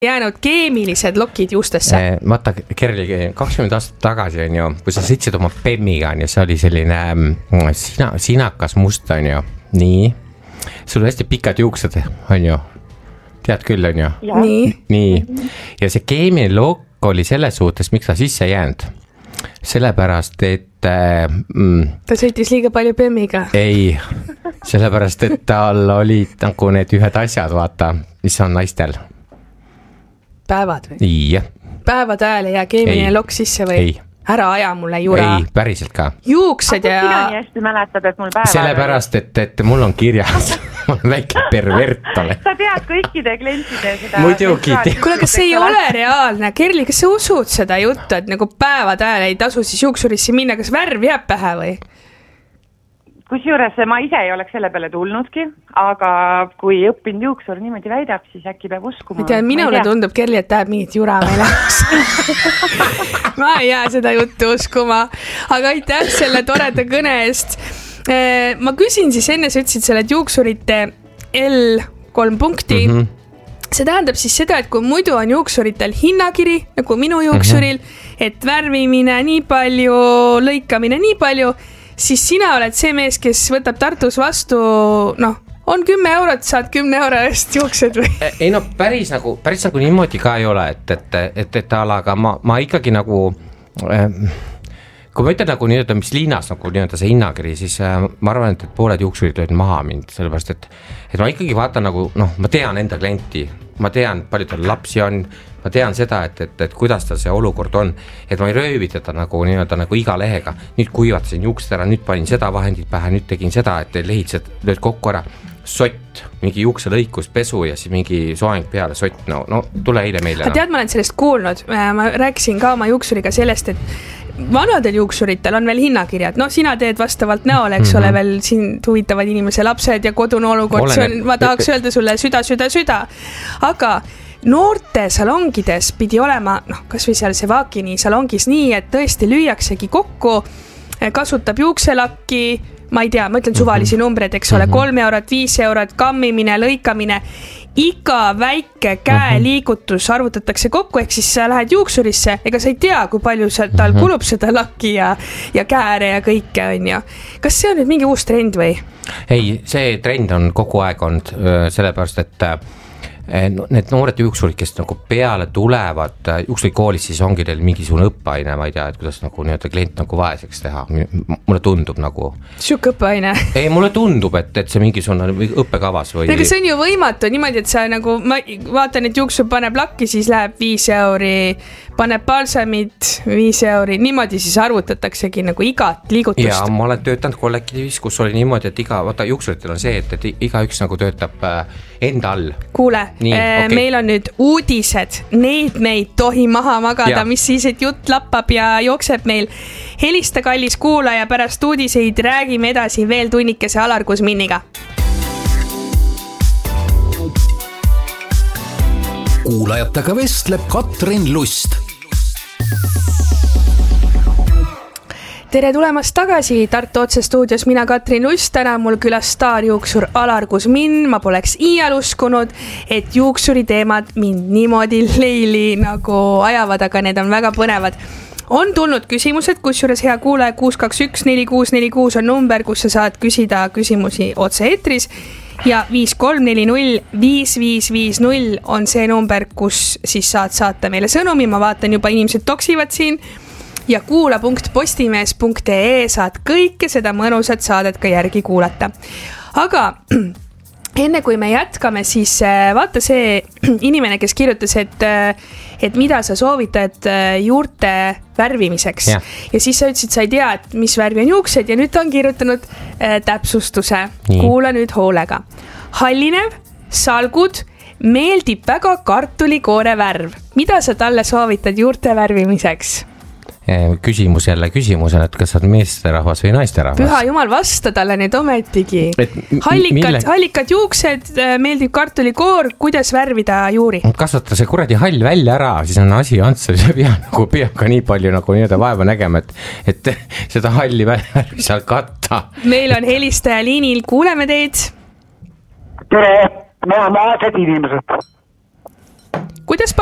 jäänud keemilised lokid juustesse. Vaata, Kerli, 20 aastat tagasi on ju, kui sa sõitsid oma Bemmiga, on ju, see oli selline sinakas must, on ju, nii, sul hästi pikad juuksed, on ju, tead küll, on ju? Nii, ja see keemiline lokk oli selles suhtes, miks ta sisse jäänud, sellepärast, et ta sõitis liiga palju Bemmiga. Ei, sellepärast, et tal olid nagu need ühed asjad, vaata, mis on naistel. Päevad või? Jah. Päevad ajal ei jää keemiline lokk sisse või? Ei. Ära aja mulle jura. Ei, päriselt ka. Juuksed ja... Sina nii hästi mäletad, et mul päeval... Sellepärast, et mul on kirjas. Ma olen väike pervert ole. Sa tead kõikide klientide seda... Muidugi. Kuule, kas see ei ole reaalne? Kerli, kas sa usud seda juttu, et nagu päevad ajal ei tasu siis juuksurisse minna, kas värv jääb pähe või? Kusjuures ma ise ei oleks selle peale tulnudki, aga kui õppinud juuksur niimoodi väidab, siis äkki peab uskuma. Minule tundub, Kerli, et tahab mingit jura meile. Ma ei jää seda juttu uskuma, aga aitäh selle toreda kõne eest. Ma küsin siis enne, sa ütlesid selle, et juuksurite L3 punkti. See tähendab siis seda, et kui muidu on juuksuritel hinnakiri, nagu minu juuksuril, et värvimine nii palju, lõikamine nii palju, siis sina oled see mees, kes võtab Tartus vastu, noh, on 10 eurot, saad 10 euro eest juuksed või? Ei no, päris nagu niimoodi ka ei ole, et alaga ma ikkagi nagu, kui ma ütlen nagu nii-öelda, mis liinas nagu nii-öelda see hinnakiri, siis ma arvan, et pooled juuksurid olid maha mind, sellepärast, et ma ikkagi vaatan nagu, noh, ma tean enda klienti, ma tean, palju tal lapsi on, ma tean seda, et kuidas tal see olukord on, et ma ei röövi teda nagu nii-öelda nagu iga lehega, nüüd kuivatasin juuksed ära, nüüd panin seda vahendit pähe, nüüd tegin seda, et lehitsed lööd kokku ära, sott, mingi juukselõikus, pesu ja siis mingi soeng peale, sott, no tule eile meile. Tead, ma olen sellest kuulnud, ma rääkisin ka oma juuksuriga sellest, et vanadel juuksuritel on veel hinnakirjad, no sina teed vastavalt näole, eks ole, veel siin huvitavad inimese lapsed ja kodune olukord, ma tahaks öelda sulle süda, aga noorte salongides pidi olema, noh, kas või seal Sevakini salongis nii, et tõesti lüüaksegi kokku, kasutab juukselakki, ma ei tea, ma ütlen suvalisi numbreid, eks ole, 3 eurot, 5 eurot, kammimine, lõikamine, iga väike käeliigutus arvutatakse kokku, ehk siis sa lähed juuksurisse, ega sa ei tea, kui palju tal kulub seda lakki ja kääre ja kõike, on ju. Kas see on nüüd mingi uus trend või? Ei, see trend on kogu aeg olnud, sellepärast, et need noored juuksurid, kes nagu peale tulevad juuksurikoolis, siis ongi teil mingisugune õppeaine, ma ei tea, et kuidas nagu nii-öelda klient nagu vaeseks teha. Mulle tundub nagu... Siuke õppeaine? Ei, mulle tundub, et see mingisugune õppekavas või... Aga see on ju võimatu niimoodi, et sa nagu... Ma vaatan, et juuksur paneb lakki, siis läheb 5 euri, paneb balsamid 5 euri, niimoodi siis arvutataksegi nagu igat liigutust. Ja ma olen töötanud kollektiivis, kus oli niimoodi, et vaata juuksuritel on see, et igaüks nagu töötab enda all. Kuule, okay. Meil on nüüd uudised, neid me ei tohi maha magada, mis siis, et jutt lappab ja jookseb meil. Helista kallis kuulaja, pärast uudiseid räägime edasi veel tunnikese Alar Kuzminiga. Kuulajatega vestleb Katrin Lust. Tere tulemast tagasi Tartu Otse stuudios, mina Katrin Lust, täna mul külas staarjuuksur Alar Kuzmin, ma poleks iial uskunud, et juuksuri teemad mind niimoodi leili nagu ajavad, aga need on väga põnevad. On tulnud küsimused, kusjuures hea kuulaja 621-4646 on number, kus sa saad küsida küsimusi otse eetris ja 5340-5550 on see number, kus siis saad saata meile sõnumi, ma vaatan juba inimesed toksivad siin ja kuula.postimees.ee saad kõike seda mõnusat saadet ka järgi kuulata. Aga enne kui me jätkame, siis vaata see inimene, kes kirjutas, et mida sa soovitad juurte värvimiseks. Ja siis sa ütlesid, sa ei tea, et mis värvi on juuksed ja nüüd ta on kirjutanud täpsustuse. Kuula nüüd hoolega. Hallinev, salgud, meeldib väga kartulikoore värv. Mida sa talle soovitad juurte värvimiseks? Küsimus jälle küsimusena, et kas sa oled meesterahvas või naisterahvas? Püha jumal, vasta talle nüüd ometigi. Hallikad juuksed, meeldib kartulikoor, kuidas värvida juuri? Kasvata see kuradi hall välja ära, siis on asi antsa, see peab ka nii palju nagu nii-öelda vaeva nägema, et seda halli värvi seal katta. Meil on helistaja liinil, kuuleme teid. Tere, ma olen vaesed inimesed. kuidas